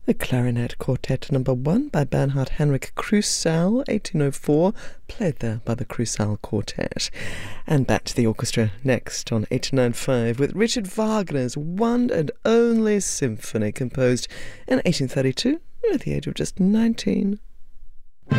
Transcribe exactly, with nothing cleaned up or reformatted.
The Clarinet Quartet Number One by Bernhard Henrik Krusell, eighteen oh four, played there by the Krusell Quartet. And back to the orchestra next on eighty-nine point five with Richard Wagner's one and only symphony, composed in eighteen thirty-two at the age of just nineteen.